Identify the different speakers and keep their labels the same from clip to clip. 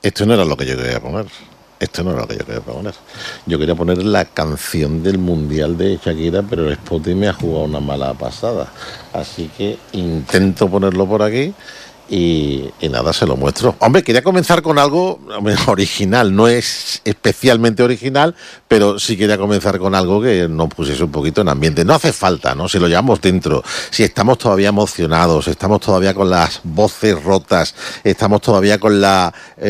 Speaker 1: Esto no era lo que yo quería poner. Yo quería poner la canción del Mundial de Shakira, pero el Spotify me ha jugado una mala pasada. Así que intento ponerlo por aquí y nada, se lo muestro. Hombre, quería comenzar con algo original. No es especialmente original, pero sí quería comenzar con algo que nos pusiese un poquito en ambiente. No hace falta, ¿no? Si lo llevamos dentro, si estamos todavía emocionados, estamos todavía con las voces rotas, estamos todavía con la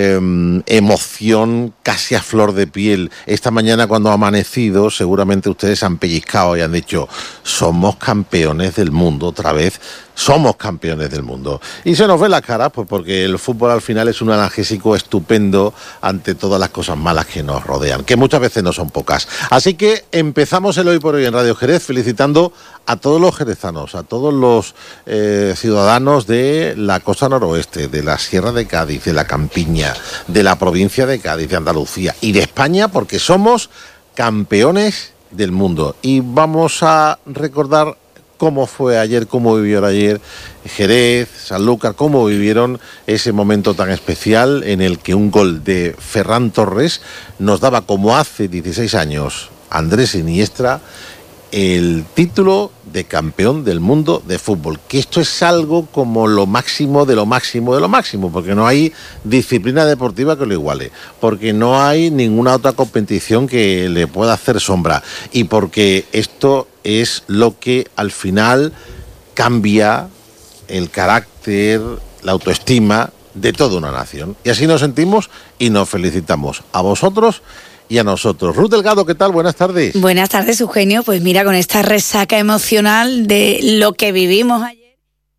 Speaker 1: emoción casi a flor de piel. Esta mañana cuando ha amanecido, seguramente ustedes han pellizcado y han dicho, somos campeones del mundo otra vez. Somos campeones del mundo. Y se nos ve la cara, pues porque el fútbol al final es un analgésico estupendo ante todas las cosas malas que nos rodean, que muchas veces no son pocas. Así que empezamos el Hoy por Hoy en Radio Jerez felicitando a todos los jerezanos, a todos los ciudadanos de la costa noroeste, de la Sierra de Cádiz, de la Campiña, de la provincia de Cádiz, de Andalucía y de España, porque somos campeones del mundo. Y vamos a recordar cómo fue ayer, cómo vivieron ayer Jerez, Sanlúcar, cómo vivieron ese momento tan especial en el que un gol de Ferran Torres nos daba, como hace 16 años Andrés Iniesta, el título de campeón del mundo de fútbol, que esto es algo como lo máximo de lo máximo de lo máximo, porque no hay disciplina deportiva que lo iguale, porque no hay ninguna otra competición que le pueda hacer sombra, y porque esto es lo que al final cambia el carácter, la autoestima de toda una nación. Y así nos sentimos y nos felicitamos a vosotros y a nosotros. Ruth Delgado, ¿qué tal? Buenas tardes.
Speaker 2: Buenas tardes, Eugenio. Pues mira, con esta resaca emocional de lo que vivimos ayer.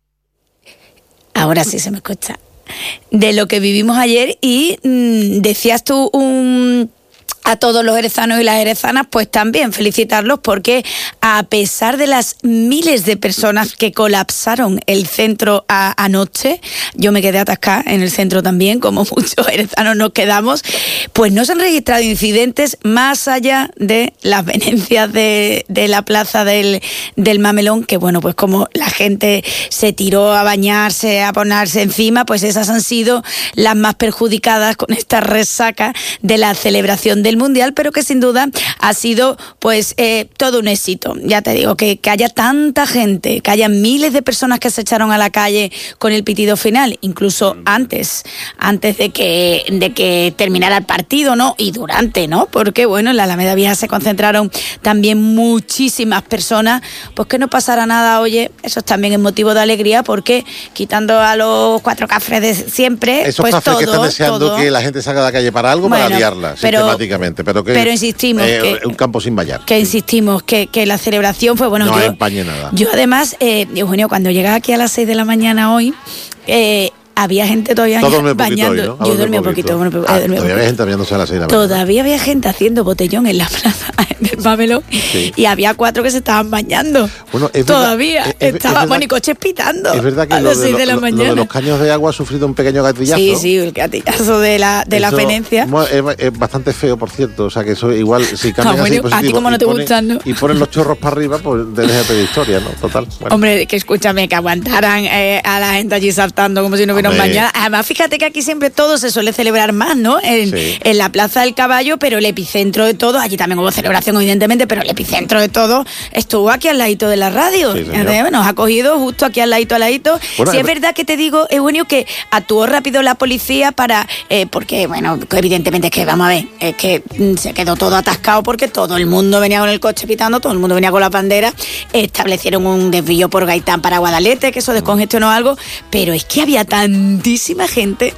Speaker 2: Ahora sí se me escucha. De lo que vivimos ayer y decías tú a todos los jerezanos y las jerezanas, pues también felicitarlos porque a pesar de las miles de personas que colapsaron el centro anoche, yo me quedé atascada en el centro también, como muchos jerezanos nos quedamos, pues no se han registrado incidentes más allá de las venencias de la plaza del Mamelón, que bueno, pues como la gente se tiró a bañarse, a ponerse encima, pues esas han sido las más perjudicadas con esta resaca de la celebración del Mundial, pero que sin duda ha sido pues todo un éxito. Ya te digo, que haya tanta gente, que haya miles de personas que se echaron a la calle con el pitido final, incluso antes de que terminara el partido, ¿no? Y durante, ¿no? Porque bueno, en la Alameda Vieja se concentraron también muchísimas personas, pues que no pasara nada. Oye, eso también es motivo de alegría, porque quitando a los cuatro cafres de siempre,
Speaker 1: esos
Speaker 2: pues
Speaker 1: cafres
Speaker 2: todo,
Speaker 1: que están deseando que la gente salga a la calle para algo, bueno, para liarla sistemáticamente. Pero
Speaker 2: insistimos que
Speaker 1: un campo sin vallar.
Speaker 2: Que insistimos que la celebración fue bueno.
Speaker 1: No empañe nada.
Speaker 2: Yo además, Eugenio, cuando llegaba aquí a las 6 de la mañana hoy, había gente todavía bañando.
Speaker 1: Hoy, ¿no?
Speaker 2: Yo dormí un poquito.
Speaker 1: Todavía había gente bañándose a las 6 de la mañana.
Speaker 2: Todavía había gente haciendo botellón en la plaza del Mamelón, sí. Y había 4 que se estaban bañando. Bueno, todavía estaban y coches pitando.
Speaker 1: Es verdad que
Speaker 2: a las 6 de la mañana.
Speaker 1: Lo de los caños de agua ha sufrido un pequeño gatillazo.
Speaker 2: Sí, el gatillazo de la venencia.
Speaker 1: Es bastante feo, por cierto. O sea, que eso igual, si cambian así positivo,
Speaker 2: a ti como no te gustan, ¿no?
Speaker 1: Y ponen los chorros para arriba, pues debes de pedir historia, ¿no? Total. Bueno.
Speaker 2: Hombre, que escúchame, que aguantaran a la gente allí saltando como si no hubieran bañado. Además, fíjate que aquí siempre todo se suele celebrar más, ¿no? En la Plaza del Caballo, pero el epicentro de todo, allí también hubo celebración, evidentemente, pero el epicentro de todo estuvo aquí al ladito de la radio. Sí, nos ha cogido justo aquí al ladito. Bueno, sí, es verdad que te digo, Eugenio, que actuó rápido la policía para... porque, bueno, evidentemente es que, vamos a ver, es que se quedó todo atascado porque todo el mundo venía con el coche pitando, todo el mundo venía con la bandera. Establecieron un desvío por Gaitán para Guadalete, que eso descongestionó algo, pero es que había tantísima gente,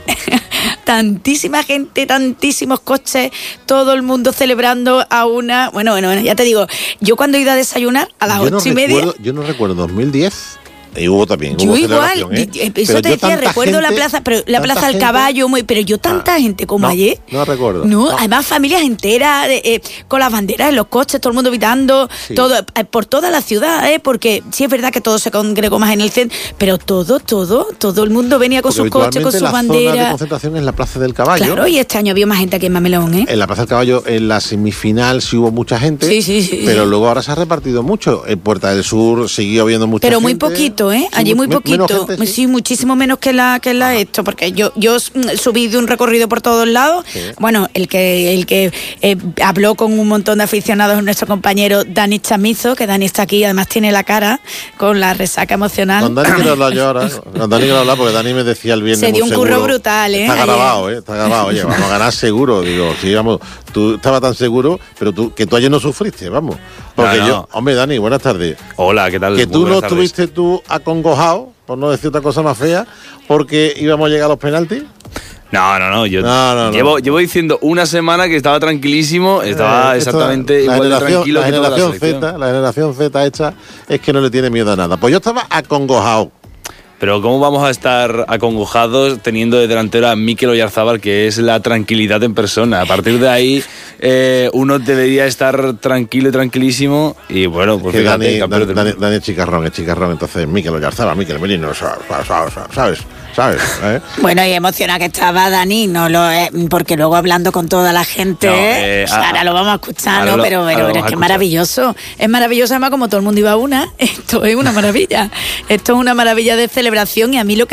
Speaker 2: tantísimos coches, todo el mundo celebrando a una... Bueno, ya te digo, yo cuando he ido a desayunar a las 8:30...
Speaker 1: Yo no recuerdo 2010... Y hubo también.
Speaker 2: Yo igual, eso te decía, recuerdo la plaza, pero la Plaza del Caballo, pero yo tanta gente como ayer.
Speaker 1: No recuerdo.
Speaker 2: No, además familias enteras, con las banderas en los coches, todo el mundo gritando, todo, por toda la ciudad, porque sí es verdad que todo se congregó más en el centro, pero todo el mundo venía con sus coches, con sus banderas.
Speaker 1: La zona de concentración es la Plaza del Caballo.
Speaker 2: Claro, y este año había más gente aquí en Mamelón,
Speaker 1: En la Plaza del Caballo, en la semifinal sí hubo mucha gente,
Speaker 2: sí,
Speaker 1: pero luego ahora se ha repartido mucho. En Puerta del Sur siguió habiendo mucha gente.
Speaker 2: Pero muy poquito. poquito, ¿eh? Allí muy poquito. Gente, sí, muchísimo menos que la esto, porque yo subí de un recorrido por todos lados. Sí. Bueno, el que habló con un montón de aficionados, nuestro compañero Dani Chamizo, que Dani está aquí, además tiene la cara con la resaca emocional.
Speaker 1: Con Dani quiero hablar yo ahora. Con Dani quiero hablar porque Dani me decía el viernes.
Speaker 2: Se dio un curro brutal, ¿eh?
Speaker 1: Está grabado, ¿eh? Está grabado. Oye, vamos a ganar seguro. Digo, sí, vamos. Tú estabas tan seguro, pero tú ayer no sufriste, vamos. Porque yo, hombre, Dani, buenas tardes.
Speaker 3: Hola, ¿qué tal?
Speaker 1: Que tú no estuviste tú acongojado, por no decir otra cosa más fea, porque íbamos a llegar a los penaltis.
Speaker 3: No. Llevo diciendo una semana que estaba tranquilísimo, estaba exactamente igual de tranquilo que toda la selección.
Speaker 1: La generación Z hecha es que no le tiene miedo a nada. Pues yo estaba acongojado.
Speaker 3: Pero ¿cómo vamos a estar acongojados teniendo de delantero a Mikel Oyarzábal, que es la tranquilidad en persona? A partir de ahí uno debería estar tranquilo y tranquilísimo. Y bueno, pues
Speaker 1: fíjate, Dani es chicarrón, entonces Mikel Oyarzábal, Mikel Merino, ¿sabes?
Speaker 2: Bueno, y emociona que estaba Dani, porque luego hablando con toda la gente, ahora lo vamos a escuchar, ¿no? Pero es que es maravilloso. Es maravilloso, además, como todo el mundo iba a una. Esto es una maravilla. Esto es una maravilla de celebración. Y a mí lo que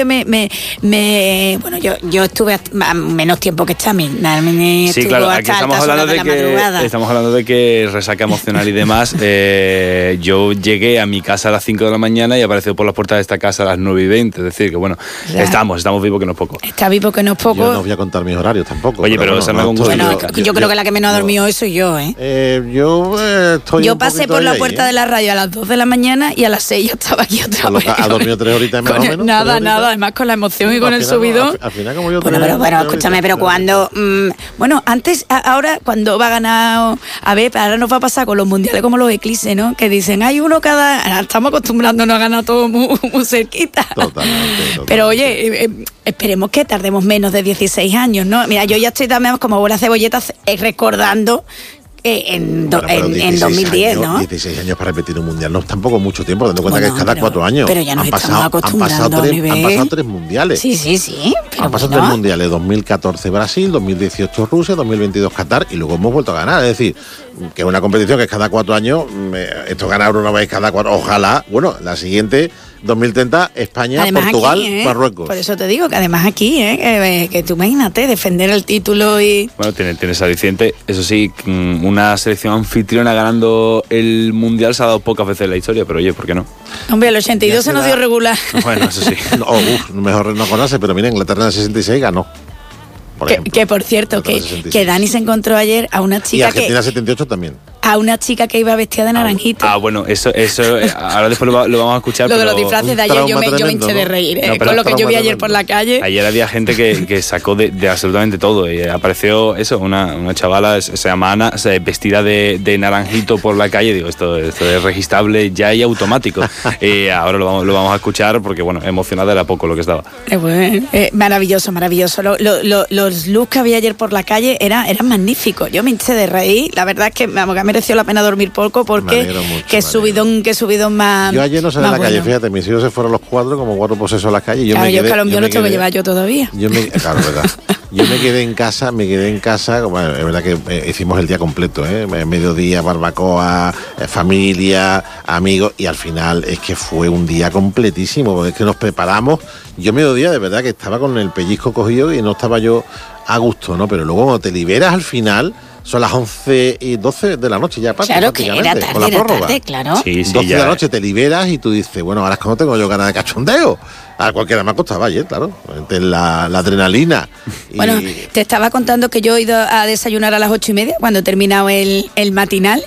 Speaker 2: bueno, yo estuve menos tiempo que Chami.
Speaker 3: Sí, claro, aquí estamos hablando de que resaca emocional y demás. Yo llegué a mi casa a las 5 de la mañana y apareció por las puertas de esta casa a las 9:20. Es decir, que bueno, estamos vivos, que no es poco.
Speaker 2: Está vivo, que no es poco.
Speaker 1: Yo no voy a contar mis horarios tampoco.
Speaker 3: Oye, pero
Speaker 1: bueno,
Speaker 3: con gusto.
Speaker 2: Bueno, yo creo que la que menos ha dormido hoy soy yo, ¿eh?
Speaker 1: Yo
Speaker 2: pasé por la puerta de la radio a las 2 de la mañana y a las 6 ya estaba aquí otra vez.
Speaker 1: ¿Has dormido 3 horitas más o menos?
Speaker 2: Nada, además con la emoción y con el subidón.
Speaker 1: Al final, como yo...
Speaker 2: Bueno, escúchame, pero cuando... bueno, antes, ahora, cuando va a ganar... A ver, ahora nos va a pasar con los mundiales como los eclipses, ¿no? Que dicen, hay uno cada... Ahora estamos acostumbrándonos a ganar todo muy cerquita. Totalmente. Pero oye, esperemos que tardemos menos de 16 años, ¿no? Mira, yo ya estoy también como buena cebolleta recordando... en 2010,
Speaker 1: años,
Speaker 2: ¿no?
Speaker 1: 16 años para repetir un mundial. No es tampoco mucho tiempo, dando cuenta que es cada 4 años.
Speaker 2: Pero ya nos estamos acostumbrando
Speaker 1: han pasado 3 mundiales.
Speaker 2: Sí.
Speaker 1: Han pasado 3 mundiales. 2014 Brasil, 2018 Rusia, 2022 Qatar y luego hemos vuelto a ganar. Es decir, que es una competición que es cada 4 años. Esto ganar una vez cada 4. Ojalá, bueno, la siguiente... 2030, España, además Portugal, aquí, Marruecos.
Speaker 2: Por eso te digo que además aquí, que tú imagínate defender el título y...
Speaker 3: Bueno, tienes aliciente. Eso sí, una selección anfitriona ganando el Mundial se ha dado pocas veces en la historia, pero oye, ¿por qué no?
Speaker 2: Hombre, el 82 se nos dio regular.
Speaker 3: Bueno, eso sí.
Speaker 1: Mejor no conoce, pero mira, Inglaterra en el 66 ganó.
Speaker 2: Que por cierto, que Dani se encontró ayer a una chica
Speaker 1: y Argentina 78 también.
Speaker 2: A una chica que iba vestida de naranjito.
Speaker 3: Bueno, eso ahora después lo vamos a escuchar.
Speaker 2: Lo de los disfraces de ayer yo me hinché de reír, con lo que yo vi ayer por la calle.
Speaker 3: Ayer había gente que sacó de absolutamente todo. Y apareció eso, una chavala, se llama Ana, vestida de naranjito por la calle. Digo, esto es registrable ya y automático. Ahora lo vamos a escuchar porque, bueno, emocionada era poco lo que estaba.
Speaker 2: Maravilloso. Los looks que había ayer por la calle eran magníficos. Yo me hinché de reír. La verdad es que me mereció la pena dormir poco porque qué subidón más.
Speaker 1: Yo ayer no salí a la calle, fíjate, mis hijos se fueron los 4 como 4 posesos a la calle.
Speaker 2: Yo lo tengo que llevar yo todavía.
Speaker 1: Claro, verdad. Yo me quedé en casa, bueno, es verdad que hicimos el día completo, mediodía, barbacoa, familia, amigos, y al final es que fue un día completísimo, porque es que nos preparamos. Yo mediodía de verdad que estaba con el pellizco cogido y no estaba yo a gusto, ¿no? Pero luego cuando te liberas al final... Son las 11:12 de la noche ya,
Speaker 2: claro que era tarde,
Speaker 1: con la prórroga.
Speaker 2: Claro.
Speaker 3: Sí,
Speaker 1: 12 de la noche te liberas y tú dices, bueno, ahora es cuando tengo yo ganas de cachondeo. A cualquiera me acostaba ayer, claro. La adrenalina.
Speaker 2: Bueno, te estaba contando que yo he ido a desayunar a las 8:30 cuando he terminado el matinal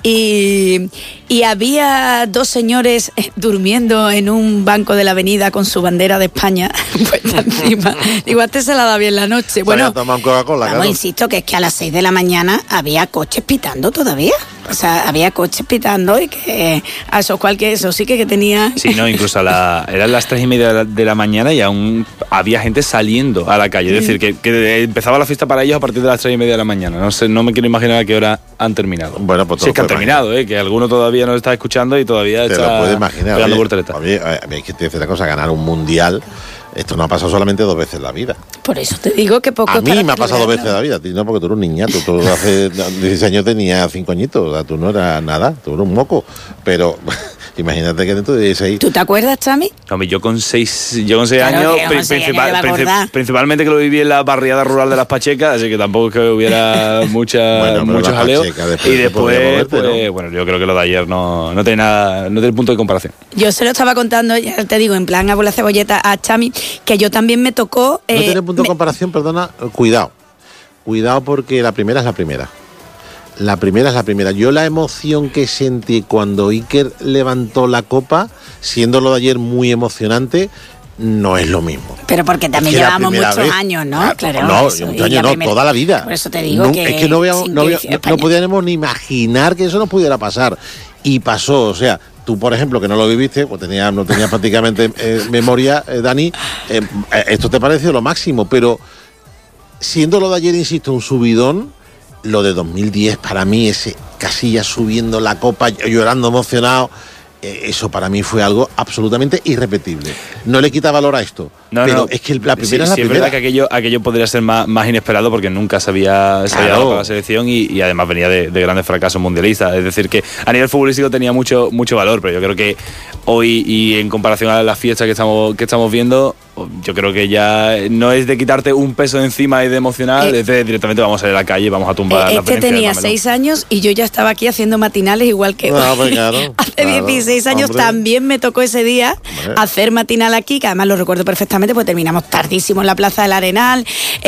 Speaker 2: y había 2 señores durmiendo en un banco de la avenida con su bandera de España puesta encima. Digo, este se la da bien la noche. Bueno, insisto que es que a las 6 de la mañana había coches pitando todavía. O sea, había coches pitando y que eso sí que tenía...
Speaker 3: Sí, no, incluso eran las 3:30 de la mañana y aún había gente saliendo a la calle. Es decir, que empezaba la fiesta para ellos a partir de las 3:30 de la mañana. No sé, no me quiero imaginar a qué hora han terminado.
Speaker 1: Bueno, pues
Speaker 3: sí, es que han terminado, que alguno todavía no está escuchando y todavía
Speaker 1: te
Speaker 3: está
Speaker 1: lo puedes imaginar,
Speaker 3: pegando portereta.
Speaker 1: Oye, es que te dice la cosa, ganar un mundial... Esto no ha pasado solamente 2 veces en la vida.
Speaker 2: Por eso te digo que poco...
Speaker 1: A mí me ha pasado 2 veces en la vida, no, porque tú eres un niñato. Tú hace 16 años tenías 5 añitos, o sea, tú no eras nada, tú eras un moco. Pero Imagínate que dentro de 16...
Speaker 2: ¿Tú te acuerdas, Chami?
Speaker 3: Hombre, yo con 6
Speaker 2: Claro,
Speaker 3: años,
Speaker 2: que
Speaker 3: principalmente que lo viví en la barriada rural de Las Pachecas, así que tampoco es que hubiera mucho jaleo. Y después, pues, bueno, yo creo que lo de ayer no tiene punto de comparación.
Speaker 2: Yo se lo estaba contando, ya te digo, en plan hago la cebolleta a Chami, que yo también me tocó...
Speaker 1: no tiene punto de comparación, perdona, cuidado porque la primera es la primera. La primera es la primera. Yo la emoción que sentí cuando Iker levantó la copa, siendo lo de ayer muy emocionante, no es lo mismo.
Speaker 2: Pero porque también llevamos muchos años, ¿no?
Speaker 1: Claro, no, muchos años no, toda la vida.
Speaker 2: Por eso te digo que...
Speaker 1: Es que no podíamos ni imaginar que eso nos pudiera pasar. Y pasó, o sea... Tú, por ejemplo, que no lo viviste, pues no tenías prácticamente memoria, Dani, esto te pareció lo máximo, pero siendo lo de ayer, insisto, un subidón, lo de 2010 para mí, ese Casillas subiendo la copa, llorando emocionado, eso para mí fue algo absolutamente irrepetible. No le quita valor a esto, pero es que la primera es la primera.
Speaker 3: Es verdad que aquello podría ser más inesperado porque nunca se había dado para la selección y además venía de grandes fracasos mundialistas. Es decir, que a nivel futbolístico tenía mucho valor, pero yo creo que hoy y en comparación a las fiestas que estamos viendo, yo creo que ya no es de quitarte un peso de encima y de emocional, es de directamente vamos a ir a la calle y vamos a tumbar la
Speaker 2: que tenía 6 años y yo ya estaba aquí haciendo matinales igual que
Speaker 1: pues claro,
Speaker 2: hace 16 años, hombre. También me tocó ese día hacer matinal aquí, que además lo recuerdo perfectamente, pues terminamos tardísimo en la Plaza del Arenal,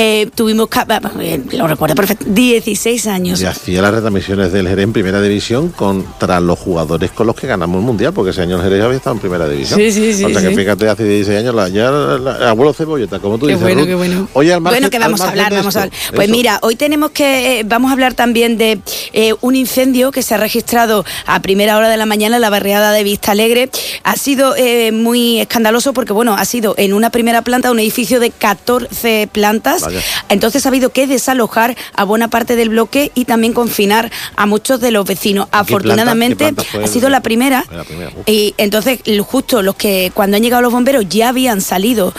Speaker 2: lo recuerdo perfectamente, 16 años.
Speaker 1: Y hacía las retransmisiones del Jerez en Primera División contra los jugadores con los que ganamos el Mundial, porque ese año el Jerez había estado en Primera División.
Speaker 2: Sí.
Speaker 1: O sea que fíjate, hace 16 años abuelo cebolleta, como tú dices.
Speaker 2: Qué bueno.
Speaker 1: Oye, al margen,
Speaker 2: bueno, que vamos a hablar. Pues mira, hoy vamos a hablar también de un incendio que se ha registrado a primera hora de la mañana en la barriada de Vista Alegre. Ha sido muy escandaloso porque, bueno, ha sido en una primera planta, un edificio de 14 plantas. Vaya. Entonces ha habido que desalojar a buena parte del bloque y también confinar a muchos de los vecinos. Afortunadamente ha sido la primera. Y entonces justo cuando han llegado los bomberos ya habían salido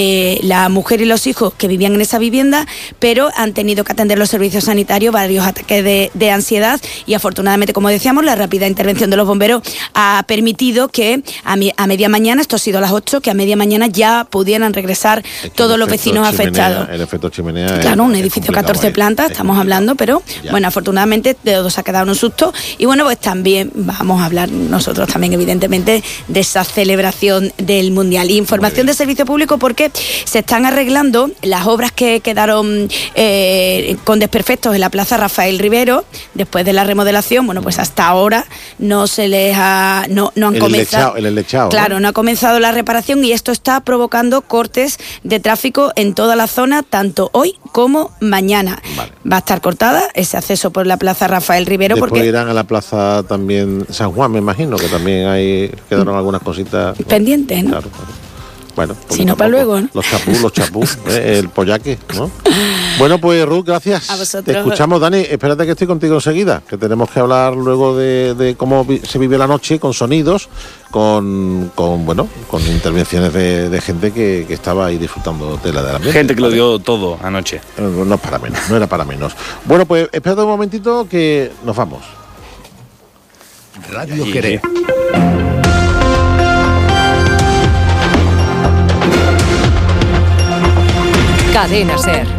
Speaker 2: la mujer y los hijos que vivían en esa vivienda, pero han tenido que atender los servicios sanitarios varios ataques de ansiedad y afortunadamente, como decíamos, la rápida intervención de los bomberos ha permitido que a media mañana, esto ha sido a las 8, que a media mañana ya pudieran regresar todos los vecinos afectados.
Speaker 1: El efecto chimenea.
Speaker 2: Claro, un edificio 14 plantas, estamos hablando, pero bueno, afortunadamente todos ha quedado en un susto y bueno, pues también vamos a hablar nosotros también evidentemente de esa celebración del Mundial. Información de servicio público porque se están arreglando las obras que quedaron con desperfectos en la Plaza Rafael Rivero después de la remodelación. Bueno, pues hasta ahora no se les no han comenzado.
Speaker 1: El lechado.
Speaker 2: Claro, no ha comenzado la reparación y esto está provocando cortes de tráfico en toda la zona, tanto hoy como mañana. Vale. Va a estar cortada ese acceso por la Plaza Rafael Rivero.
Speaker 1: Después
Speaker 2: porque
Speaker 1: irán a la Plaza también San Juan, me imagino, que también ahí quedaron algunas cositas
Speaker 2: pendientes, ¿no?
Speaker 1: Claro. Bueno,
Speaker 2: si no, para luego, ¿no?
Speaker 1: Los chapús, el pollaque, ¿no? Bueno, pues Ruth, gracias.
Speaker 2: A vosotros.
Speaker 1: Te escuchamos, Dani. Espérate que estoy contigo enseguida, que tenemos que hablar luego de cómo se vive la noche, con sonidos, con intervenciones de gente que estaba ahí disfrutando de la ambiente.
Speaker 3: Gente que lo dio todo anoche.
Speaker 1: No es para menos, no era para menos. Bueno, pues espérate un momentito que nos vamos.
Speaker 4: Radio Jerez.
Speaker 5: Cadena Ser.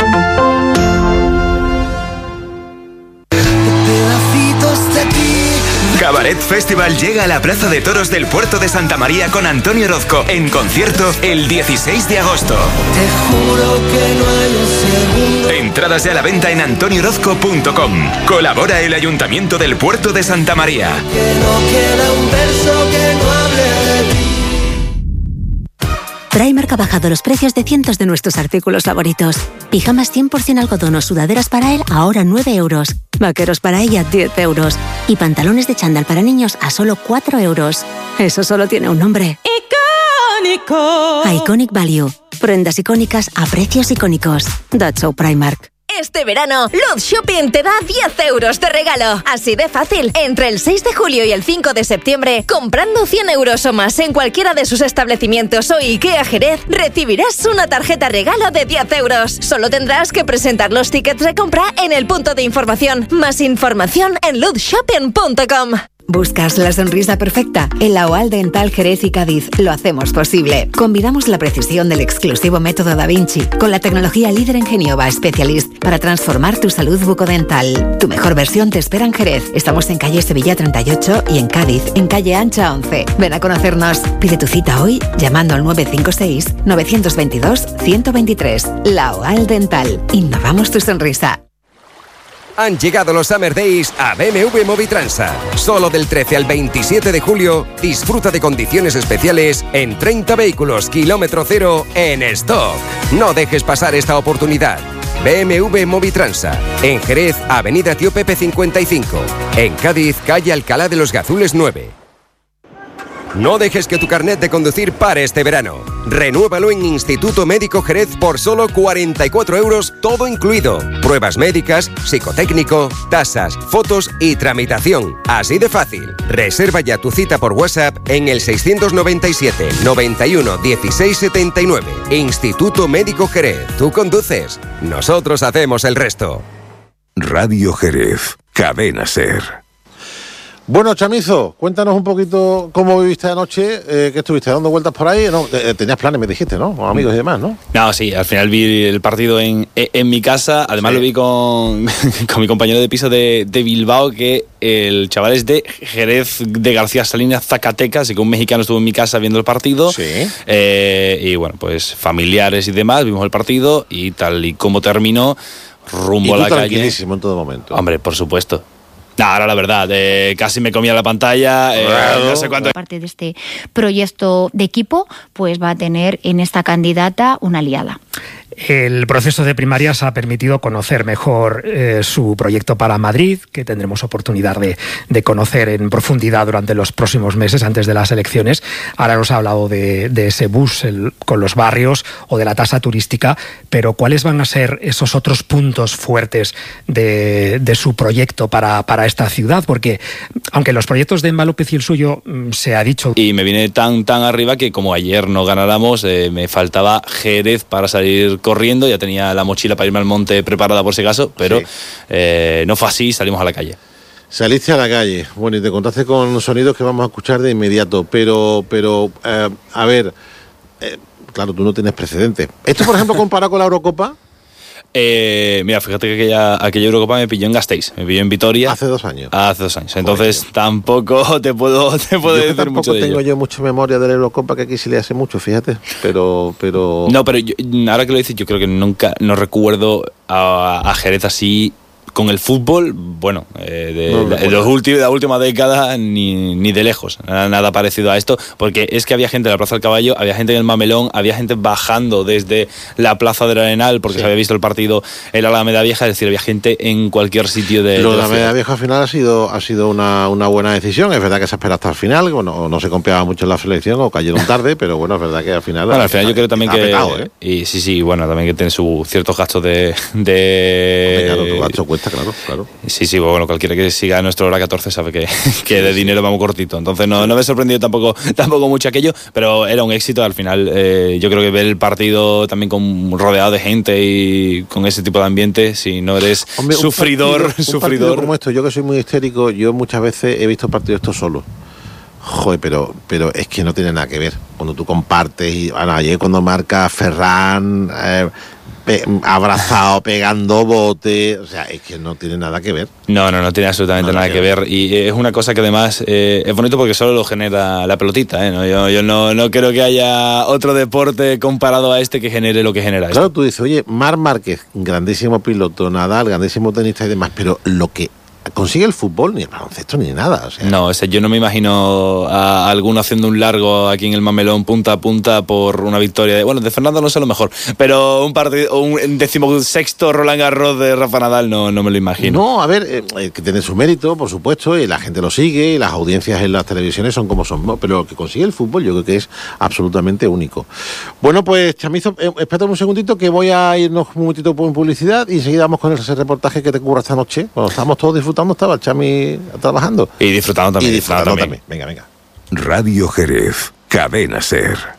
Speaker 6: Cabaret Festival llega a la Plaza de Toros del Puerto de Santa María con Antonio Orozco en concierto el 16 de agosto.
Speaker 7: Te juro que no hay un segundo.
Speaker 6: Entradas ya a la venta en antoniorozco.com. Colabora el Ayuntamiento del Puerto de Santa María.
Speaker 7: Que no queda un verso que no hable de ti.
Speaker 8: Primark ha bajado los precios de cientos de nuestros artículos favoritos. Pijamas 100% algodón o sudaderas para él ahora 9 euros. Vaqueros para ella 10 euros. Y pantalones de chándal para niños a solo 4 euros. Eso solo tiene un nombre.
Speaker 9: ¡Icónico!
Speaker 8: Iconic Value. Prendas icónicas a precios icónicos. That's so Primark.
Speaker 10: Este verano, Luz Shopping te da 10 euros de regalo. Así de fácil. Entre el 6 de julio y el 5 de septiembre, comprando 100 euros o más en cualquiera de sus establecimientos o IKEA Jerez, recibirás una tarjeta regalo de 10 euros. Solo tendrás que presentar los tickets de compra en el punto de información. Más información en luzshopping.com.
Speaker 4: ¿Buscas la sonrisa perfecta? En la OAL Dental Jerez y Cádiz lo hacemos posible. Combinamos la precisión del exclusivo método Da Vinci con la tecnología líder en Genioba Specialist para transformar tu salud bucodental. Tu mejor versión te espera en Jerez. Estamos en calle Sevilla 38 y en Cádiz, en calle Ancha 11. Ven a conocernos. Pide tu cita hoy llamando al 956-922-123. La OAL Dental. Innovamos tu sonrisa.
Speaker 11: Han llegado los Summer Days a BMW Movitransa. Solo del 13 al 27 de julio, disfruta de condiciones especiales en 30 vehículos kilómetro cero en stock. No dejes pasar esta oportunidad. BMW Movitransa. En Jerez, Avenida Tío Pepe 55. En Cádiz, calle Alcalá de los Gazules 9. No dejes que tu carnet de conducir pare este verano. Renúvalo en Instituto Médico Jerez por solo 44 euros, todo incluido. Pruebas médicas, psicotécnico, tasas, fotos y tramitación. Así de fácil. Reserva ya tu cita por WhatsApp en el 697 91 16 79. Instituto Médico Jerez. Tú conduces. Nosotros hacemos el resto.
Speaker 12: Radio Jerez. Cadena SER.
Speaker 1: Bueno, Chamizo, cuéntanos un poquito cómo viviste anoche, que estuviste dando vueltas por ahí. No, tenías planes, me dijiste, ¿no? Con amigos y demás, ¿no?
Speaker 3: No, sí, al final vi el partido en mi casa. Además lo vi con mi compañero de piso de Bilbao, que el chaval es de Jerez de García Salinas, Zacatecas, así que un mexicano estuvo en mi casa viendo el partido.
Speaker 1: Sí.
Speaker 3: Y bueno, pues familiares y demás, vimos el partido y tal y como terminó, rumbo a la calle.
Speaker 1: Tranquilísimo en todo momento.
Speaker 3: Hombre, por supuesto. No, ahora la verdad, casi me comía la pantalla, no sé cuánto.
Speaker 13: Parte de este proyecto de equipo, pues va a tener en esta candidata una aliada.
Speaker 14: El proceso de primarias ha permitido conocer mejor su proyecto para Madrid, que tendremos oportunidad de conocer en profundidad durante los próximos meses antes de las elecciones. Ahora nos ha hablado de ese bus con los barrios o de la tasa turística, pero ¿cuáles van a ser esos otros puntos fuertes de su proyecto para esta ciudad? Porque aunque los proyectos de Emma López y el suyo se ha dicho...
Speaker 3: Y me vine tan arriba que como ayer no ganáramos, me faltaba Jerez para salir corriendo, ya tenía la mochila para irme al monte preparada por si acaso, pero sí. No fue así, salimos a la calle.
Speaker 1: Saliste a la calle, bueno, y te contaste con sonidos que vamos a escuchar de inmediato, pero a ver, claro, tú no tienes precedentes. ¿Esto, por ejemplo, comparado con la Eurocopa?
Speaker 3: Mira, fíjate que aquella Eurocopa me pilló en Gasteiz, me pilló en Vitoria.
Speaker 1: Hace 2 años.
Speaker 3: Hace 2 años. Entonces tampoco te puedo decir mucho de ello.
Speaker 1: Tampoco tengo yo mucha memoria de la Eurocopa, que aquí sí le hace mucho, fíjate. Pero...
Speaker 3: No, pero yo, ahora que lo dices, yo creo que nunca no recuerdo a Jerez así con el fútbol, bueno, de la última década ni de lejos, nada parecido a esto, porque es que había gente en la Plaza del Caballo, había gente en el Mamelón, había gente bajando desde la Plaza del Arenal, porque se había visto el partido en la Alameda Vieja, es decir, había gente en cualquier sitio de
Speaker 1: la Alameda Vieja al final ha sido una buena decisión. Es verdad que se espera hasta el final, bueno, no se confiaba mucho en la selección o cayeron tarde, pero bueno, es verdad que al final...
Speaker 3: Bueno, al final yo creo también que...
Speaker 1: Petado, ¿eh?
Speaker 3: Y sí, bueno, también que tiene ciertos gastos de...
Speaker 1: Claro, tu gasto cuesta, claro.
Speaker 3: Sí, bueno, cualquiera que siga nuestro hora 14 sabe que de dinero vamos cortito. Entonces no me sorprendió tampoco mucho aquello, pero era un éxito. Al final yo creo que ver el partido también rodeado de gente y con ese tipo de ambiente, si no eres sufridor.
Speaker 1: Un partido como esto, yo que soy muy histérico, yo muchas veces he visto partidos estos solo. Joder, pero es que no tiene nada que ver. Cuando tú compartes, y bueno, ayer cuando marca Ferran... abrazado, pegando bote, o sea, es que no tiene nada que ver.
Speaker 3: No tiene absolutamente nada que ver. Y es una cosa que además es bonito porque solo lo genera la pelotita, ¿eh? Yo no creo que haya otro deporte comparado a este que genere lo que genera
Speaker 1: Claro, tú dices, oye, Marc Márquez, grandísimo piloto, Nadal, grandísimo tenista y demás, pero lo que consigue el fútbol, ni el baloncesto, ni nada. O sea.
Speaker 3: No, yo no me imagino a alguno haciendo un largo aquí en el Mamelón punta a punta por una victoria de Fernando no sé lo mejor, pero un partido, un 16º Roland Garros de Rafa Nadal no me lo imagino.
Speaker 1: No, a ver, que tiene su mérito, por supuesto, y la gente lo sigue, y las audiencias en las televisiones son como son, pero lo que consigue el fútbol yo creo que es absolutamente único. Bueno, pues Chamizo, espérate un segundito que voy a irnos un momentito por publicidad y enseguida vamos con ese reportaje que te ocurra esta noche, cuando estamos todos disfrutando. Estaba el Chami trabajando.
Speaker 3: Y disfrutando también.
Speaker 1: Venga.
Speaker 12: Radio Jerez, Cadena SER.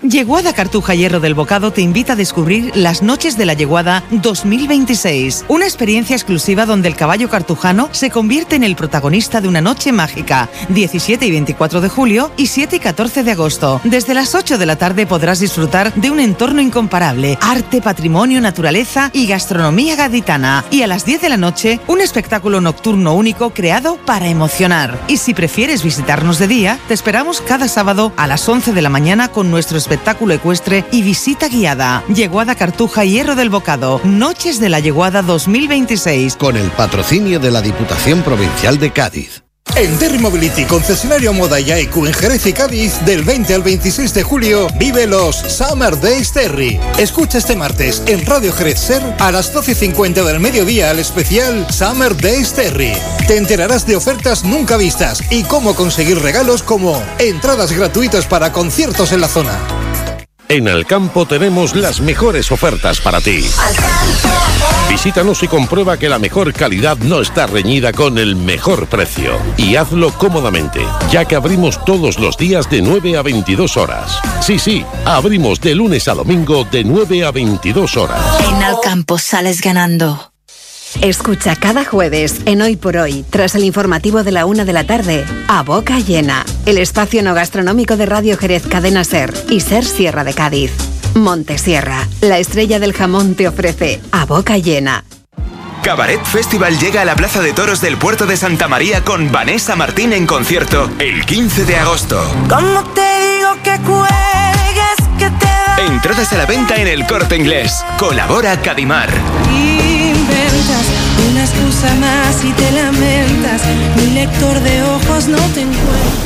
Speaker 15: Yeguada Cartuja Hierro del Bocado te invita a descubrir las Noches de la Yeguada 2026. Una experiencia exclusiva donde el caballo cartujano se convierte en el protagonista de una noche mágica. 17 y 24 de julio y 7 y 14 de agosto. Desde las 8 de la tarde podrás disfrutar de un entorno incomparable. Arte, patrimonio, naturaleza y gastronomía gaditana. Y a las 10 de la noche, un espectáculo nocturno único creado para emocionar. Y si prefieres visitarnos de día, te esperamos cada sábado a las 11 de la mañana con nuestro espectáculo ecuestre y visita guiada. Yeguada Cartuja Hierro del Bocado. Noches de la Yeguada 2026.
Speaker 16: Con el patrocinio de la Diputación Provincial de Cádiz.
Speaker 17: En Terry Mobility, concesionario Moda y AEQ en Jerez y Cádiz, del 20 al 26 de julio, vive los Summer Days Terry. Escucha este martes en Radio Jerez Ser a las 12:50 del mediodía el especial Summer Days Terry. Te enterarás de ofertas nunca vistas y cómo conseguir regalos como entradas gratuitas para conciertos en la zona.
Speaker 12: En Alcampo tenemos las mejores ofertas para ti. Visítanos y comprueba que la mejor calidad no está reñida con el mejor precio. Y hazlo cómodamente, ya que abrimos todos los días de 9 a 22 horas. Sí, abrimos de lunes a domingo de 9 a 22 horas.
Speaker 4: En Alcampo sales ganando. Escucha cada jueves en Hoy por Hoy, tras el informativo de la 1 de la tarde, A Boca Llena, el espacio no gastronómico de Radio Jerez Cadena Ser y Ser Sierra de Cádiz. Montesierra, la estrella del jamón, te ofrece A Boca Llena.
Speaker 6: Cabaret Festival llega a la Plaza de Toros del Puerto de Santa María con Vanessa Martín en concierto el 15 de agosto.
Speaker 9: ¿Cómo te digo que cuelgues, que te va?
Speaker 6: Entradas a la venta en El Corte Inglés. Colabora Cadimar.
Speaker 9: Inventas una excusa más y te lamentas. Mi lector de ojos no te encuentra.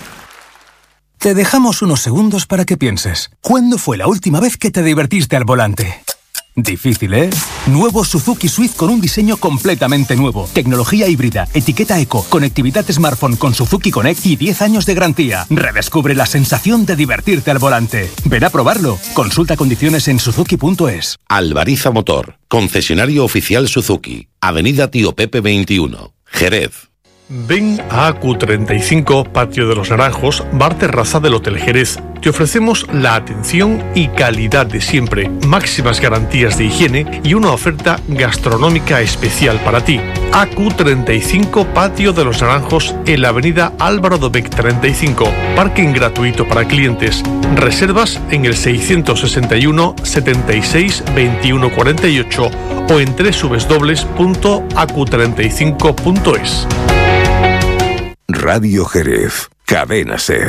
Speaker 18: Te dejamos unos segundos para que pienses. ¿Cuándo fue la última vez que te divertiste al volante? Difícil, ¿eh? Nuevo Suzuki Swift con un diseño completamente nuevo. Tecnología híbrida, etiqueta eco, conectividad smartphone con Suzuki Connect y 10 años de garantía. Redescubre la sensación de divertirte al volante. Ven a probarlo. Consulta condiciones en suzuki.es.
Speaker 12: Alvariza Motor, concesionario oficial Suzuki. Avenida Tío Pepe 21, Jerez.
Speaker 19: Ven a AQ35, Patio de los Naranjos, bar terraza del Hotel Jerez. Te ofrecemos la atención y calidad de siempre, máximas garantías de higiene y una oferta gastronómica especial para ti. AQ35, Patio de los Naranjos, en la avenida Álvaro Dobech 35. Parking gratuito para clientes. Reservas en el 661 76 21 48 o en www.aq35.es.
Speaker 12: Radio Jerez, Cadena Ser.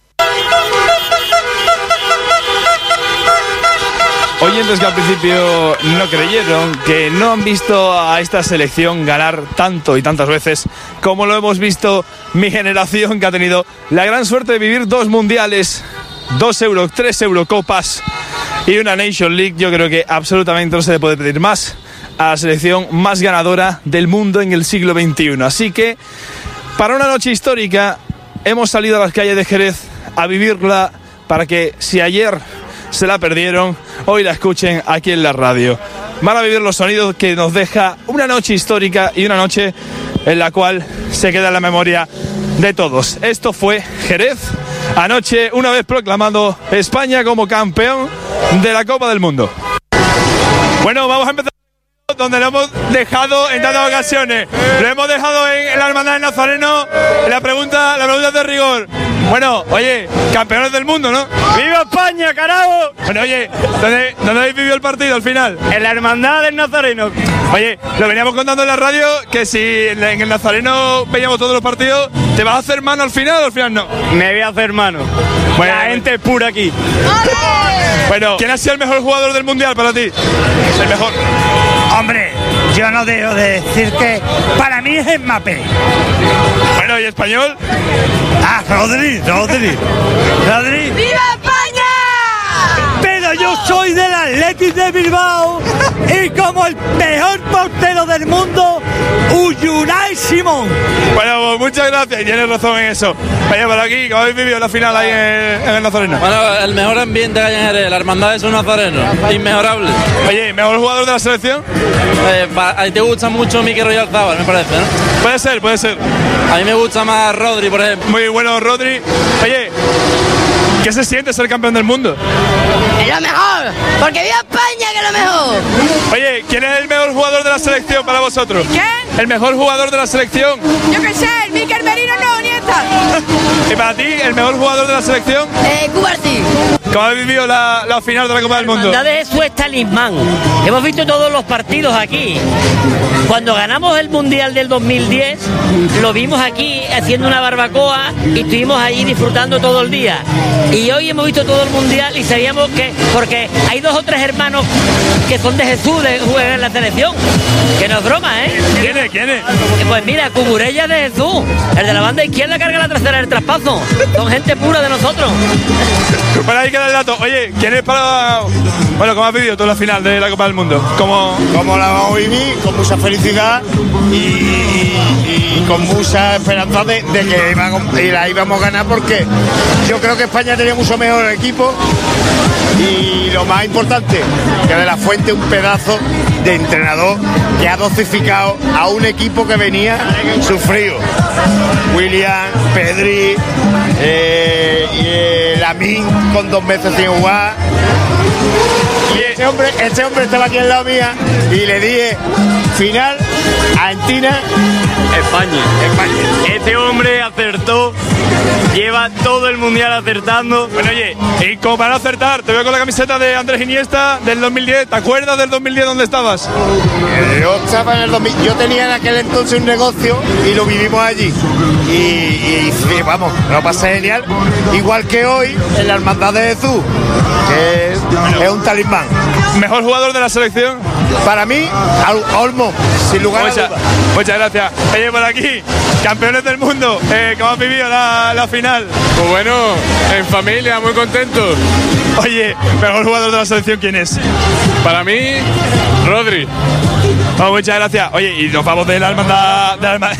Speaker 3: Oyentes que al principio no creyeron, que no han visto a esta selección ganar tanto y tantas veces como lo hemos visto mi generación, que ha tenido la gran suerte de vivir 2 mundiales, 3 Eurocopas y una Nation League. Yo creo que absolutamente no se le puede pedir más a la selección más ganadora del mundo en el siglo XXI. Así que, para una noche histórica, hemos salido a las calles de Jerez a vivirla para que, si ayer se la perdieron, hoy la escuchen aquí en la radio. Van a vivir los sonidos que nos deja una noche histórica y una noche en la cual se queda en la memoria de todos. Esto fue Jerez, anoche, una vez proclamado España como campeón de la Copa del Mundo. Bueno, vamos a empezar donde lo hemos dejado en tantas ocasiones. Lo hemos dejado en la Hermandad del Nazareno. La pregunta de rigor. Bueno, oye, campeones del mundo, ¿no? ¡Viva España, carajo! Bueno, oye, ¿dónde habéis vivido el partido al final? En la Hermandad del Nazareno. Oye, lo veníamos contando en la radio, que si en el Nazareno veíamos todos los partidos, ¿te vas a hacer mano al final o al final no? Me voy a hacer mano. Bueno, la gente es pura aquí. Bueno, ¿quién ha sido el mejor jugador del Mundial para ti? El mejor.
Speaker 20: Hombre, yo no debo de decir que para mí es Mbappé.
Speaker 3: Bueno, ¿y español?
Speaker 20: Ah, Rodri. ¡Viva España! Pero yo soy del Athletic de Bilbao y como el mejor portero del mundo, Unai Simón.
Speaker 3: Bueno, pues muchas gracias, tienes razón en eso. Vaya, por aquí, ¿cómo habéis vivido la final ahí en el Nazareno?
Speaker 21: Bueno, el mejor ambiente que hay en Jerez, la hermandad es un nazareno, inmejorable.
Speaker 3: Oye, ¿mejor jugador de la selección?
Speaker 21: A ti te gusta mucho Mikel Oyarzabal, me parece, ¿no?
Speaker 3: Puede ser.
Speaker 21: A mí me gusta más Rodri, por ejemplo.
Speaker 3: Muy bueno Rodri. Oye,
Speaker 2: ¿Qué se siente ser campeón del mundo?
Speaker 22: Es lo mejor, porque viva España, que es lo mejor.
Speaker 2: Oye, ¿quién es el mejor jugador de la selección para vosotros?
Speaker 22: ¿Quién?
Speaker 2: El mejor jugador de la selección.
Speaker 22: Yo qué sé, el Mikel Merino no, Nieta.
Speaker 2: ¿Y para ti, el mejor jugador de la selección?
Speaker 22: Cubarti.
Speaker 2: ¿Cómo habéis vivido la final de la Copa del Mundo?
Speaker 23: La hermandad de Jesús es talismán. Hemos visto todos los partidos aquí. Cuando ganamos el Mundial del 2010, lo vimos aquí haciendo una barbacoa y estuvimos ahí disfrutando todo el día. Y hoy hemos visto todo el Mundial y sabíamos que, porque hay 2 o 3 hermanos que son de Jesús, de juegan en la selección. Que no es broma, ¿eh?
Speaker 2: ¿Quién es?
Speaker 23: Pues mira, Cucurella de Jesús, el de la banda izquierda carga la trasera del traspaso. Son gente pura de nosotros.
Speaker 2: Bueno, ahí queda el dato. Oye, ¿quién es para...? Bueno, ¿cómo has vivido tú la final de la Copa del Mundo?
Speaker 24: Como la vamos a vivir, con mucha felicidad y con mucha esperanza de que la íbamos a ganar, porque yo creo que España tenía mucho mejor equipo y lo más importante, que De La Fuente un pedazo de entrenador que ha dosificado a un equipo que venía sufrido. William, Pedri, Lamine con 2 meses sin jugar. Y este hombre estaba aquí al lado mía y le dije final Argentina
Speaker 2: España. Este hombre acertó, lleva todo el mundial acertando. Bueno, oye, y como para no acertar, te veo con la camiseta de Andrés Iniesta del 2010. ¿Te acuerdas del 2010 dónde estabas?
Speaker 24: Yo estaba en el 2000. Yo tenía en aquel entonces un negocio y lo vivimos allí. Y vamos, lo pasé genial. Igual que hoy en la Hermandad de Jesús, que es un talismán.
Speaker 2: ¿Mejor jugador de la selección?
Speaker 24: Para mí, Olmo, sin lugar a dudas.
Speaker 2: Muchas gracias. Oye, por aquí, campeones del mundo, ¿cómo has vivido la final?
Speaker 25: Pues bueno, en familia, muy contentos.
Speaker 2: Oye, mejor jugador de la selección, ¿quién es?
Speaker 25: Para mí, Rodri.
Speaker 2: Oh, muchas gracias. Oye, y nos vamos de la hermandad.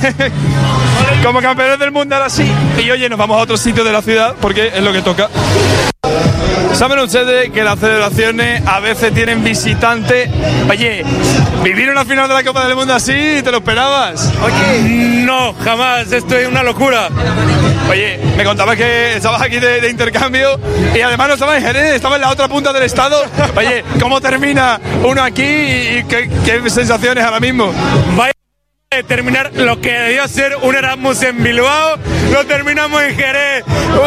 Speaker 2: Como campeones del mundo, ahora sí. Y oye, nos vamos a otro sitio de la ciudad, porque es lo que toca. ¿Saben ustedes que las celebraciones a veces tienen visitantes? Oye, ¿vivir una final de la Copa del Mundo así? ¿Te lo esperabas?
Speaker 25: Oye, no, jamás, esto es una locura.
Speaker 2: Oye, me contabas que estabas aquí de intercambio y además no estabas en Jerez, estabas en la otra punta del estado. Oye, ¿cómo termina uno aquí y qué sensaciones ahora mismo?
Speaker 25: Vaya terminar lo que debió ser un Erasmus en Bilbao, lo terminamos en Jerez.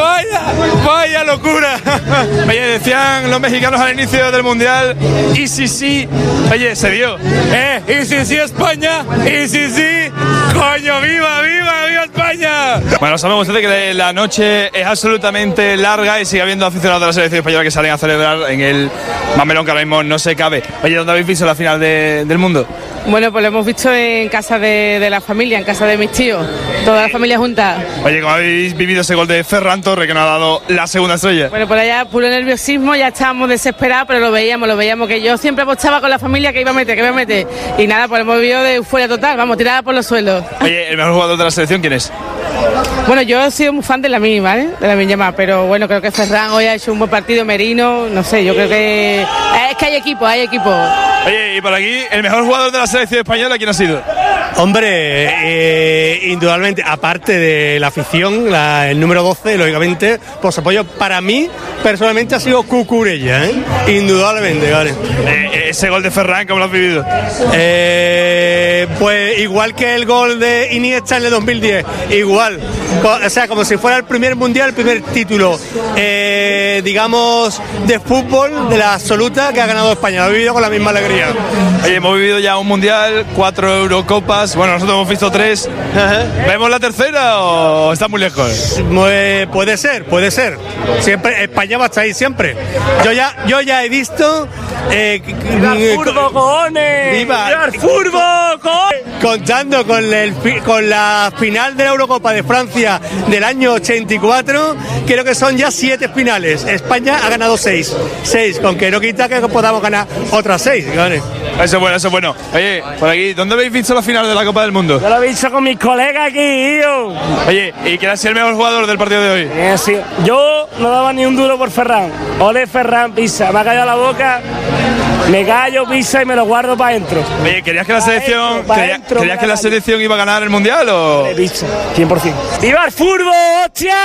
Speaker 25: Vaya locura.
Speaker 2: Oye, decían los mexicanos al inicio del mundial, y si sí, oye, se dio.
Speaker 25: Y si sí España, y si sí, coño, viva España.
Speaker 2: Bueno, sabemos ustedes que la noche es absolutamente larga y sigue habiendo aficionados de la selección española que salen a celebrar en el mamelón que ahora mismo no se cabe. Oye, ¿dónde habéis visto la final del mundo?
Speaker 26: Bueno, pues lo hemos visto en casa de la familia, en casa de mis tíos, toda la familia junta.
Speaker 2: Oye, ¿cómo habéis vivido ese gol de Ferran Torres que nos ha dado la segunda estrella?
Speaker 26: Bueno, por allá puro nerviosismo, ya estábamos desesperados, pero lo veíamos, que yo siempre apostaba con la familia que iba a meter. Y nada, pues hemos vivido de euforia total, vamos, tirada por los suelos.
Speaker 2: Oye, ¿el mejor jugador de la selección quién es?
Speaker 26: Bueno, yo he sido muy fan de Lamine, ¿vale? De Lamine Yamal, pero bueno, creo que Ferran hoy ha hecho un buen partido, Merino, no sé, yo creo que es que hay equipo.
Speaker 2: Oye, y por aquí, el mejor jugador de la selección española, ¿quién ha sido?
Speaker 27: Hombre, indudablemente, aparte de la afición, el número 12, lógicamente, por su apoyo, para mí, personalmente ha sido Cucurella, indudablemente, ¿vale?
Speaker 2: Ese gol de Ferran, ¿cómo lo has vivido?
Speaker 27: Pues igual que el gol de Iniesta en el 2010, igual, o sea, como si fuera el primer mundial, el primer título, digamos, de fútbol, de la absoluta, que ha ganado España. Lo he vivido con la misma alegría.
Speaker 2: Oye, hemos vivido ya un mundial, 4 Eurocopas, bueno, nosotros hemos visto 3. ¿Vemos la tercera o está muy lejos?
Speaker 27: Puede ser. Siempre, España va a estar ahí siempre. Yo ya he visto...
Speaker 25: ¡Furbo, cojones!
Speaker 27: ¡Viva!
Speaker 25: ¡Furbo, cojones!
Speaker 27: Contando con la final de la Eurocopa de Francia del año 84, creo que son ya 7 finales. España ha ganado 6, con que no quita que podamos ganar otras 6, ¿vale?
Speaker 2: Eso es bueno, eso es bueno. Oye, por aquí, ¿dónde habéis visto la final de la Copa del Mundo?
Speaker 5: Yo lo he visto con mis colegas aquí, tío.
Speaker 2: Oye, ¿y quién ha sido el mejor jugador del partido de hoy?
Speaker 5: Sí. Yo no daba ni un duro por Ferran. Ole Ferran Pisa, me ha callado la boca. Me callo, pisa y me lo guardo para adentro.
Speaker 2: Oye, ¿querías que la selección ¿querías que la selección iba a ganar el Mundial o...?
Speaker 5: Pisa, 100%. ¡Viva el fútbol! ¡Hostia!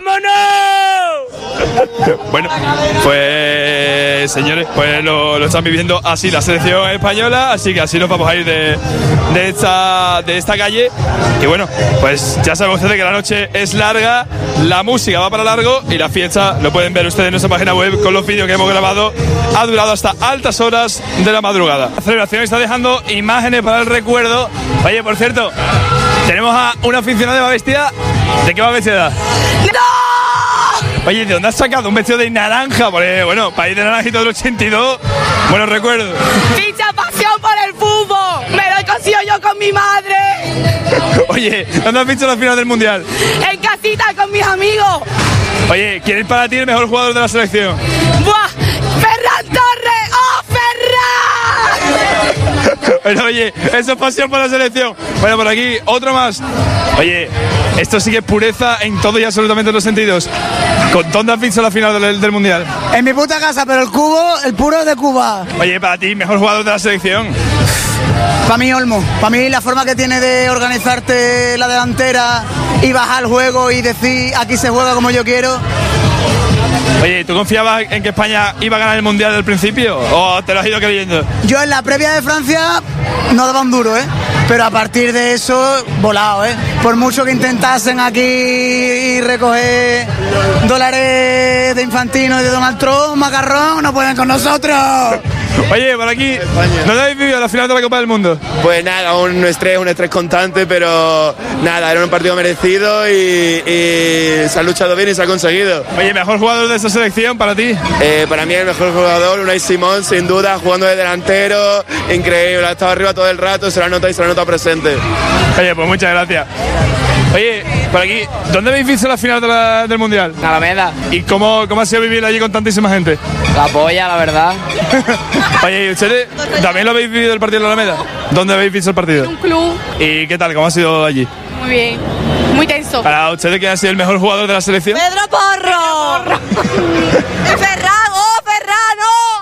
Speaker 5: ¡Vámonos!
Speaker 2: Bueno, pues señores, pues lo están viviendo así la selección española, así que así nos vamos a ir de esta calle. Y bueno, pues ya saben ustedes que la noche es larga, la música va para largo y la fiesta, lo pueden ver ustedes en nuestra página web con los vídeos que hemos grabado, ha durado hasta altas horas de la madrugada. La celebración está dejando imágenes para el recuerdo. Oye, por cierto, tenemos a una aficionada vestida. ¿De qué va vestida? ¡No! Oye, ¿de dónde has sacado un vestido de naranja? Porque, bueno, país de naranjito del 82, buenos recuerdos.
Speaker 22: ¡Mucha pasión por el fútbol! ¡Me lo he cosido yo con mi madre!
Speaker 2: Oye, ¿dónde has visto la final del Mundial?
Speaker 22: En casita con mis amigos.
Speaker 2: Oye, ¿quién es para ti el mejor jugador de la selección?
Speaker 22: ¡Buah! ¡Ferran Torres! ¡Oh, Ferran!
Speaker 2: Bueno, oye, eso es pasión por la selección. Bueno, por aquí, otro más. Oye, esto sí que es pureza en todo y absolutamente los sentidos. ¿Con dónde has visto la final del Mundial?
Speaker 7: En mi puta casa, pero el puro de Cuba.
Speaker 2: Oye, para ti, mejor jugador de la selección.
Speaker 7: Para mí, Olmo. Para mí, la forma que tiene de organizarte la delantera y bajar el juego y decir, aquí se juega como yo quiero.
Speaker 2: Oye, ¿tú confiabas en que España iba a ganar el Mundial del principio o te lo has ido creyendo?
Speaker 7: Yo en la previa de Francia no daba un duro, pero a partir de eso, volado, Por mucho que intentasen aquí recoger dólares de Infantino y de Donald Trump, macarrón, no pueden con nosotros.
Speaker 2: Oye, por aquí, ¿no habéis vivido la final de la Copa del Mundo?
Speaker 8: Pues nada, un estrés constante, pero nada, era un partido merecido y se ha luchado bien y se ha conseguido.
Speaker 2: Oye, ¿mejor jugador de esta selección para ti?
Speaker 8: Para mí el mejor jugador, Unai Simón, sin duda, jugando de delantero, increíble, ha estado arriba todo el rato, se la nota presente.
Speaker 2: Oye, pues muchas gracias. Oye, por aquí, ¿dónde habéis visto la final del Mundial?
Speaker 10: En Alameda.
Speaker 2: ¿Y cómo ha sido vivir allí con tantísima gente?
Speaker 10: La polla, la verdad.
Speaker 2: Oye, ¿y ustedes también lo habéis vivido el partido en la Alameda? ¿Dónde habéis visto el partido?
Speaker 22: En un club.
Speaker 2: ¿Y qué tal? ¿Cómo ha sido allí?
Speaker 22: Muy bien. Muy tenso.
Speaker 2: Para ustedes, ¿quién ha sido el mejor jugador de la selección?
Speaker 22: ¡Pedro Porro! ¡Ferran! ¡Oh, Ferran!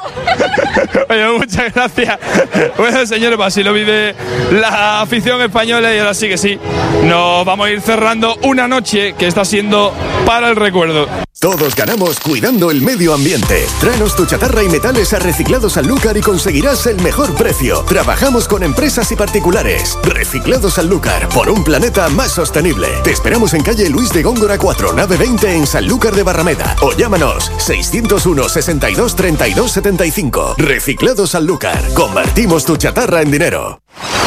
Speaker 22: ¡Oh!
Speaker 2: Oye, muchas gracias. Bueno, señores, pues así lo vive la afición española y ahora sí que sí, nos vamos a ir cerrando una noche que está siendo para el recuerdo.
Speaker 11: Todos ganamos cuidando el medio ambiente. Tráenos tu chatarra y metales a Reciclados Sanlúcar y conseguirás el mejor precio. Trabajamos con empresas y particulares. Reciclados Sanlúcar, por un planeta más sostenible. Te esperamos en calle Luis de Góngora 4, nave 20 en Sanlúcar de Barrameda. O llámanos 601 62 32 75. Reciclados Sanlúcar. Convertimos tu chatarra en dinero.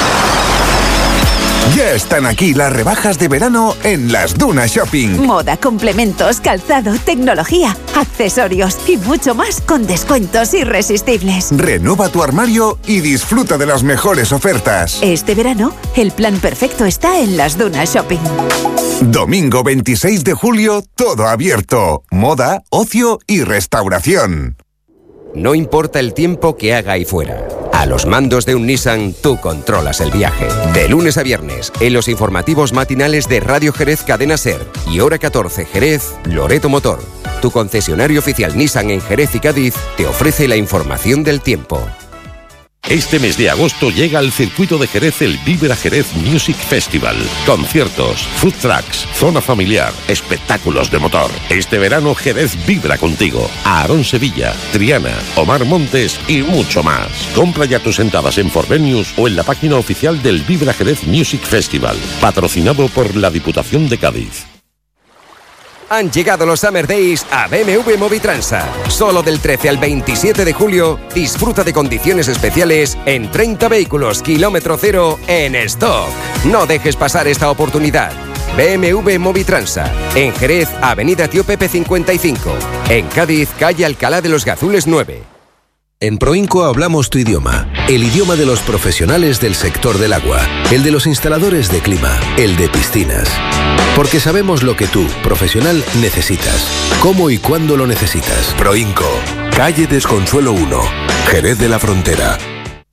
Speaker 13: Ya están aquí las rebajas de verano en Las Dunas Shopping.
Speaker 14: Moda, complementos, calzado, tecnología, accesorios y mucho más con descuentos irresistibles.
Speaker 13: Renueva tu armario y disfruta de las mejores ofertas.
Speaker 14: Este verano, el plan perfecto está en Las Dunas Shopping.
Speaker 13: Domingo 26 de julio, todo abierto. Moda, ocio y restauración.
Speaker 28: No importa el tiempo que haga ahí fuera. A los mandos de un Nissan, tú controlas el viaje. De lunes a viernes, en los informativos matinales de Radio Jerez Cadena Ser y Hora 14 Jerez, Loreto Motor, tu concesionario oficial Nissan en Jerez y Cádiz, te ofrece la información del tiempo.
Speaker 12: Este mes de agosto llega al circuito de Jerez el Vibra Jerez Music Festival. Conciertos, food trucks, zona familiar, espectáculos de motor. Este verano Jerez vibra contigo. Aarón Sevilla, Triana, Omar Montes y mucho más. Compra ya tus entradas en Forvenius o en la página oficial del Vibra Jerez Music Festival. Patrocinado por la Diputación de Cádiz.
Speaker 28: Han llegado los Summer Days a BMW Movitransa. Solo del 13 al 27 de julio, disfruta de condiciones especiales en 30 vehículos kilómetro cero en stock. No dejes pasar esta oportunidad. BMW Movitransa. En Jerez, Avenida Tío Pepe 55. En Cádiz, calle Alcalá de los Gazules 9.
Speaker 16: En Proinco hablamos tu idioma, el idioma de los profesionales del sector del agua, el de los instaladores de clima, el de piscinas. Porque sabemos lo que tú, profesional, necesitas, cómo y cuándo lo necesitas. Proinco, calle Desconsuelo 1, Jerez de la Frontera.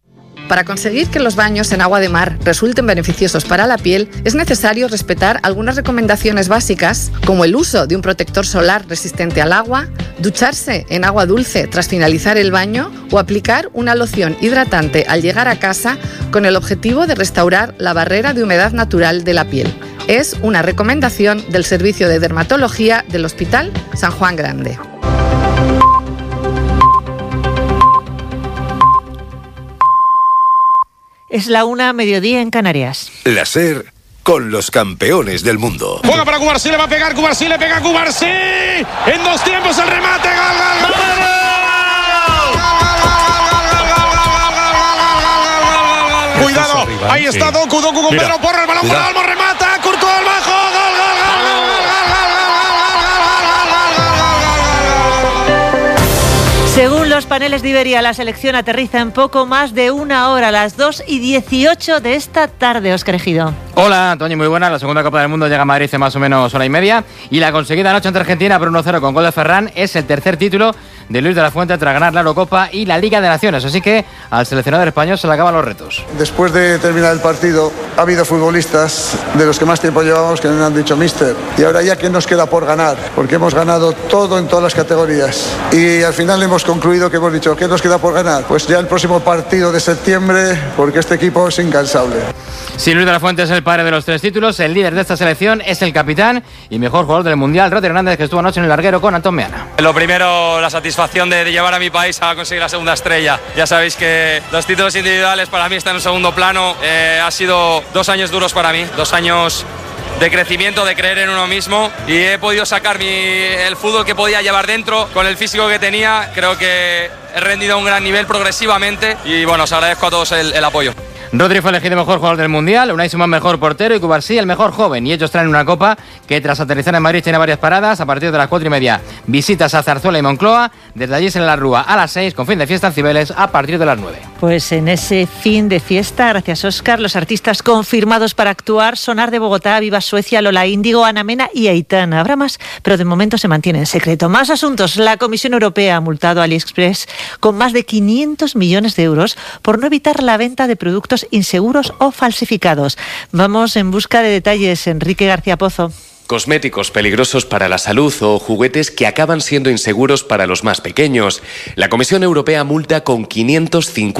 Speaker 1: Para conseguir que los baños en agua de mar resulten beneficiosos para la piel, es necesario respetar algunas recomendaciones básicas, como el uso de un protector solar resistente al agua, ducharse en agua dulce tras finalizar el baño o aplicar una loción hidratante al llegar a casa con el objetivo de restaurar la barrera de humedad natural de la piel. Es una recomendación del Servicio de Dermatología del Hospital San Juan Grande.
Speaker 4: Es la 1:00, mediodía en Canarias.
Speaker 11: La SER con los campeones del mundo.
Speaker 6: Juega para Cubarsí, le va a pegar Cubarsí, le pega Cubarsí. En 2 tiempos el remate. ¡Gol, gol, gol! Cuidado, ahí está Doku con Pedro Porro, el balón para Olmo, remata, Courtois al bajo, gol, gol, gol, gol, gol,
Speaker 4: Según los paneles de Iberia, la selección aterriza en poco más de 1 hora, a las 2:18 de esta tarde. Óscar Ejido.
Speaker 9: Hola, Toñi, muy buena. La segunda Copa del Mundo llega a Madrid en más o menos hora y media. Y la conseguida anoche ante Argentina por 1-0 con gol de Ferran es el tercer título de Luis de la Fuente tras ganar la Eurocopa y la Liga de Naciones. Así que al seleccionador español se le acaban los retos.
Speaker 10: Después de terminar el partido, ha habido futbolistas de los que más tiempo llevamos que me han dicho míster. Y ahora ya, ¿qué nos queda por ganar? Porque hemos ganado todo en todas las categorías. Y al final hemos concluido que hemos dicho, ¿qué nos queda por ganar? Pues ya el próximo partido de septiembre, porque este equipo es incansable.
Speaker 9: Sí, Luis de la Fuente es el padre de los 3 títulos, el líder de esta selección, es el capitán y mejor jugador del Mundial, Rodri Hernández, que estuvo anoche en el larguero con Antón Meana.
Speaker 15: Lo primero, la satisfacción de llevar a mi país a conseguir la segunda estrella. Ya sabéis que los títulos individuales para mí están en segundo plano. Ha sido 2 años duros para mí, 2 años de crecimiento, de creer en uno mismo, y he podido sacar el fútbol que podía llevar dentro con el físico que tenía. Creo que he rendido a un gran nivel progresivamente y bueno, os agradezco a todos el apoyo.
Speaker 9: Rodri fue elegido mejor jugador del Mundial, Unai Simón mejor portero y Cubarsí el mejor joven. Y ellos traen una copa que tras aterrizar en Madrid tiene varias paradas. A partir de las 4:30 visitas a Zarzuela y Moncloa. Desde allí se la Rúa a las 6 con fin de fiesta en Cibeles a partir de las 9.
Speaker 4: Pues en ese fin de fiesta, gracias Óscar, los artistas confirmados para actuar: Sonar de Bogotá, Viva Suecia, Lola Índigo, Ana Mena y Aitana. Habrá más, pero de momento se mantiene en secreto. Más asuntos. La Comisión Europea ha multado a AliExpress con más de 500 millones de euros por no evitar la venta de productos inseguros o falsificados. Vamos en busca de detalles. Enrique García Pozo.
Speaker 17: Cosméticos peligrosos para la salud o juguetes que acaban siendo inseguros para los más pequeños. La Comisión Europea multa con 550